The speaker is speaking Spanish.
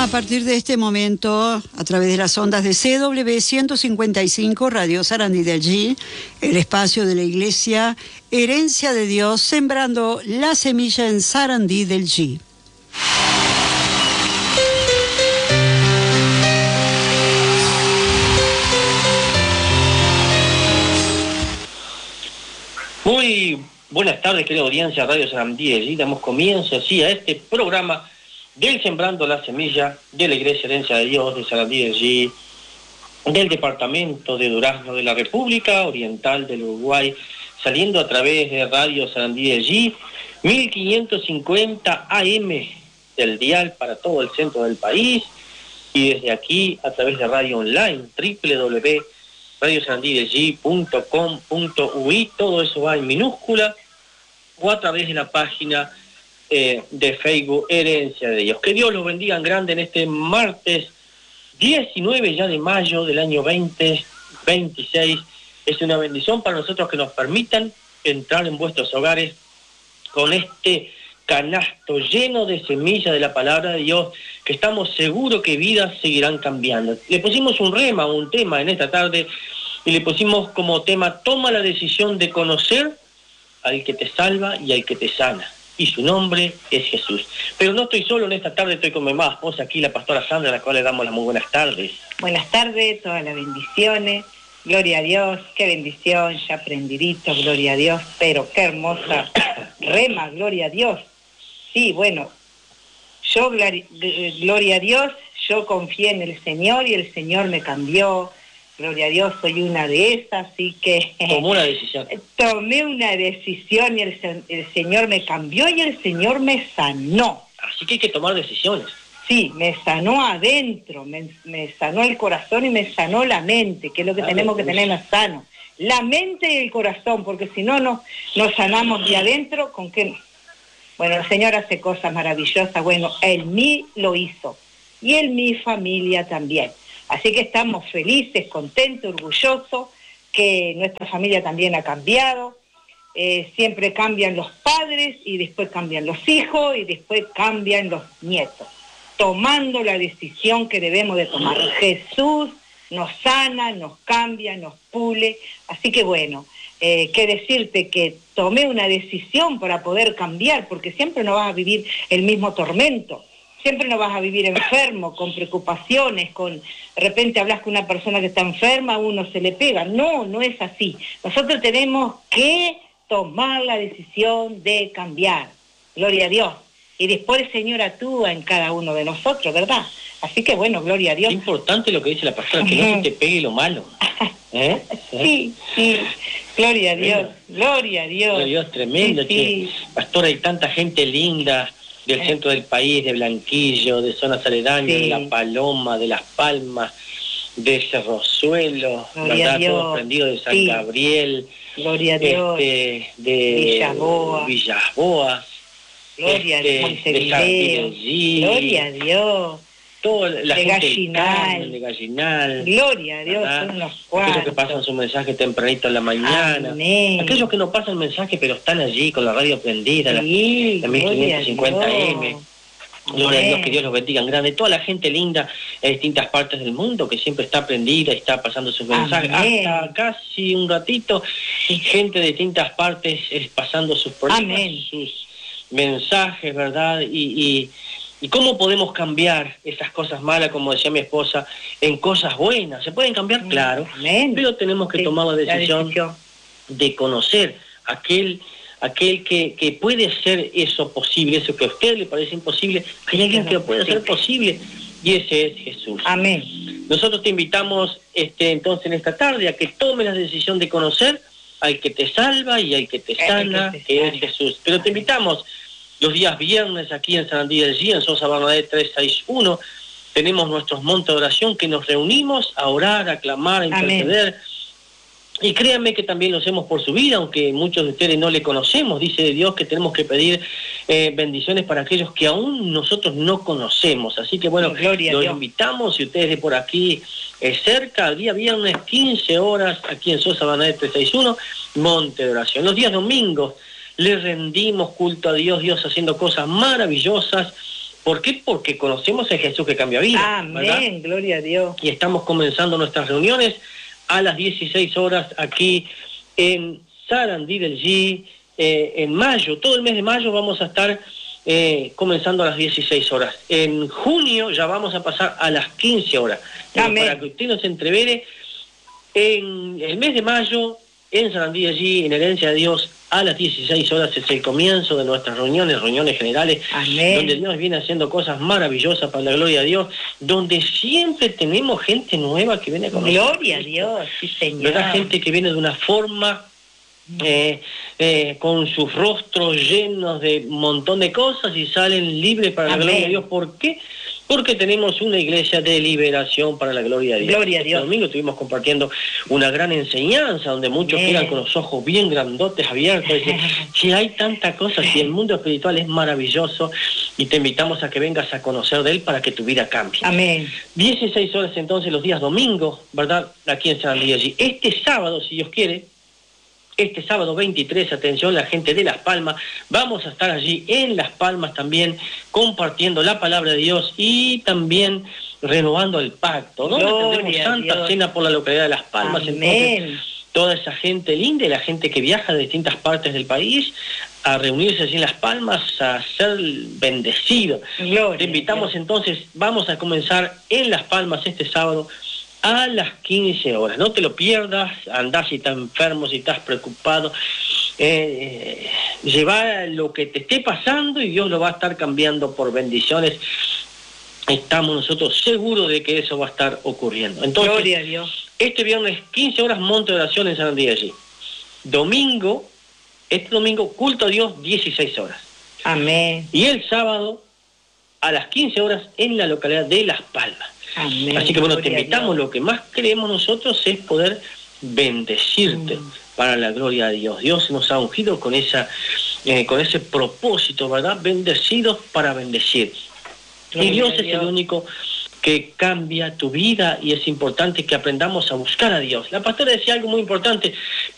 partir de este momento, a través de las ondas de CW 155, Radio Sarandí de allí, el espacio de la Iglesia Herencia de Dios, sembrando la semilla en Sarandí del G. Muy buenas tardes, querida audiencia, Radio Sarandí del G. Damos comienzo así a este programa del Sembrando la Semilla de la Iglesia Herencia de Dios de Sarandí del G, del departamento de Durazno de la República Oriental del Uruguay, saliendo a través de Radio Sarandí del G, 1550 AM del dial para todo el centro del país, y desde aquí a través de radio online, www.radiosarandidelg.com.ui, todo eso va en minúscula, o a través de la página de Facebook Herencia de Dios. Que Dios los bendiga en grande en este martes 19 ya de mayo del año 2026. Es una bendición para nosotros que nos permitan entrar en vuestros hogares con este canasto lleno de semillas de la palabra de Dios, que estamos seguros que vidas seguirán cambiando. Le pusimos un tema en esta tarde, y le pusimos como tema: toma la decisión de conocer al que te salva y al que te sana, y su nombre es Jesús. Pero no estoy solo en esta tarde, estoy con mi amada esposa aquí, la pastora Sandra, a la cual le damos las muy buenas tardes. Buenas tardes, todas las bendiciones, gloria a Dios, qué bendición, ya aprendidito, gloria a Dios, pero qué hermosa rema, gloria a Dios. Sí, bueno, yo, gloria a Dios, yo confié en el Señor y el Señor me cambió. Gloria a Dios, soy una de esas, así que... Tomó una decisión. Tomé una decisión y el Señor me cambió y el Señor me sanó. Así que hay que tomar decisiones. Sí, me sanó adentro, me sanó el corazón y me sanó la mente, que es lo que tenemos que tener más sano. La mente y el corazón, porque si no nos sanamos de adentro, ¿con qué? Bueno, el Señor hace cosas maravillosas, bueno, Él mí lo hizo, y Él mi familia también. Así que estamos felices, contentos, orgullosos, que nuestra familia también ha cambiado. Siempre cambian los padres y después cambian los hijos y después cambian los nietos, tomando la decisión que debemos de tomar. Jesús nos sana, nos cambia, nos pule. Así que bueno, que decirte que tomé una decisión para poder cambiar, porque siempre no vas a vivir el mismo tormento. Siempre no vas a vivir enfermo, con preocupaciones, de repente hablas con una persona que está enferma, a uno se le pega. No, no es así. Nosotros tenemos que tomar la decisión de cambiar. Gloria a Dios. Y después el Señor actúa en cada uno de nosotros, ¿verdad? Así que bueno, gloria a Dios. Es importante lo que dice la pastora, que no se te pegue lo malo. Sí, gloria a Dios, gloria a Dios. Gloria a Dios, tremendo, sí. Pastora, hay tanta gente linda del centro del país, de Blanquillo, de zonas aledañas, de La Paloma, de Las Palmas, de Cerrozuelo, ¿verdad? Todos prendidos de San Gabriel, gloria a Dios, de Villasboas, gloria a Dios, gloria a Dios, toda la de gente Gallinal, de Gallinal, gloria a Dios, ¿verdad? son unos cuantos. Aquellos que pasan su mensaje tempranito en la mañana, amén. Aquellos que no pasan mensaje pero están allí con la radio prendida, sí, la 1550 AM. Gloria a Dios, que Dios los bendiga en grande. Toda la gente linda en distintas partes del mundo que siempre está prendida y está pasando sus mensajes. Amén. Hasta casi un ratito, gente de distintas partes pasando sus problemas, amén, sus mensajes, ¿verdad? Y cómo podemos cambiar esas cosas malas, como decía mi esposa, en cosas buenas. Se pueden cambiar, claro, amén, pero tenemos que tomar la decisión de conocer aquel que puede ser eso posible, eso que a usted le parece imposible. Hay alguien que lo puede hacer posible, y ese es Jesús. Amén. Nosotros te invitamos entonces en esta tarde a que tomes la decisión de conocer al que te salva y al que te sana, que es Jesús. Pero te invitamos los días viernes aquí en Sarandí del G, en Sosa Bernadette 361, tenemos nuestros montes de oración que nos reunimos a orar, a clamar, a interceder. Y créanme que también lo hacemos por su vida, aunque muchos de ustedes no le conocemos. Dice Dios que tenemos que pedir bendiciones para aquellos que aún nosotros no conocemos. Así que bueno, los invitamos, si ustedes de por aquí cerca, el día viernes 15 horas, aquí en Sosa Bernadette 361, monte de oración. Los días domingos le rendimos culto a Dios, Dios haciendo cosas maravillosas ¿Por qué? Porque conocemos a Jesús que cambia vida. Amén, ¿verdad? gloria a Dios. Y estamos comenzando nuestras reuniones a las 16 horas aquí en Sarandí del G. En mayo, todo el mes de mayo vamos a estar comenzando a las 16 horas. En junio ya vamos a pasar a las 15 horas. Amén. Para que usted nos entrevere, en el mes de mayo, en Sarandí del G, en Herencia de Dios, a las 16 horas es el comienzo de nuestras reuniones generales. Amén. Donde Dios viene haciendo cosas maravillosas para la gloria de Dios, donde siempre tenemos gente nueva que viene con Gloria a Dios, sí, Señor. ¿verdad? Gente que viene de una forma, con sus rostros llenos de un montón de cosas y salen libres para Amén. la gloria de Dios. ¿Por qué? Porque tenemos una iglesia de liberación para la gloria de Dios. Gloria a Dios. Este domingo estuvimos compartiendo una gran enseñanza donde muchos Amén. quedan con los ojos bien grandotes, abiertos. Dicen, si hay tanta cosa, si el mundo espiritual es maravilloso, y te invitamos a que vengas a conocer de él para que tu vida cambie. Amén. 16 horas entonces los días domingos, ¿verdad? Aquí en Sarandí allí. Este sábado, si Dios quiere, este sábado 23, atención la gente de Las Palmas, vamos a estar allí en Las Palmas también compartiendo la palabra de Dios y también renovando el pacto, donde Gloria tendremos a Santa Dios. Cena por la localidad de Las Palmas. Amén. Entonces, toda esa gente linda y la gente que viaja de distintas partes del país a reunirse allí en Las Palmas a ser bendecidos. Gloria Te invitamos a Dios. entonces, vamos a comenzar en Las Palmas este sábado a las 15 horas. No te lo pierdas, andás si estás enfermo, si estás preocupado. Lleva lo que te esté pasando y Dios lo va a estar cambiando por bendiciones. Estamos nosotros seguros de que eso va a estar ocurriendo. Entonces, Gloria a Dios. este viernes 15 horas monte de oración en San Andrés allí. Este domingo culto a Dios 16 horas. Amén. Y el sábado a las 15 horas en la localidad de Las Palmas. Amén. Así que bueno, te Gloria a invitamos, Dios. lo que más queremos nosotros es poder bendecirte para la gloria de Dios. Dios nos ha ungido con ese propósito, ¿verdad? Bendecidos para bendecir. Gloria Y Dios a es el único que cambia tu vida y es importante que aprendamos a buscar a Dios. La pastora decía algo muy importante.